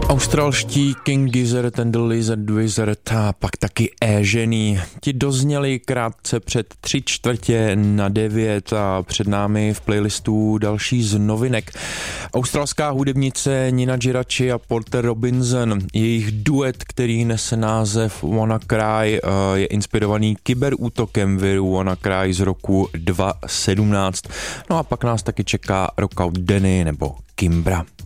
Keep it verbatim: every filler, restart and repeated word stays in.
Australští King Gizzard and the Lizard Wizard a pak taky Éžený. Ti dozněli krátce před tři čtvrtě na devět a před námi v playlistu další z novinek. Australská hudebnice Nina Girachi a Porter Robinson. Jejich duet, který nese název Wanna Cry, je inspirovaný kyberútokem viru Wanna Cry z roku dva tisíce sedmnáct. No a pak nás taky čeká Rockout Danny nebo Kimbra.